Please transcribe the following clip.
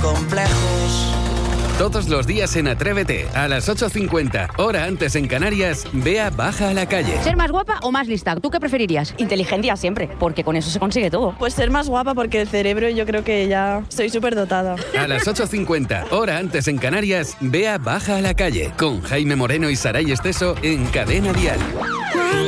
complejos. Todos los días en Atrévete, a las 8:50, hora antes en Canarias, Bea baja a la calle. ¿Ser más guapa o más lista? ¿Tú qué preferirías? Inteligencia siempre, porque con eso se consigue todo. Pues ser más guapa, porque el cerebro yo creo que ya estoy súper dotada. A las 8:50, hora antes en Canarias, Bea baja a la calle, con Jaime Moreno y Saray Esteso en Cadena Dial.